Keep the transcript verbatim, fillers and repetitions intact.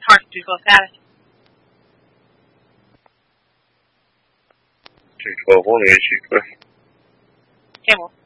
course, two twelve status. two twelve one, issue, correct. Cable.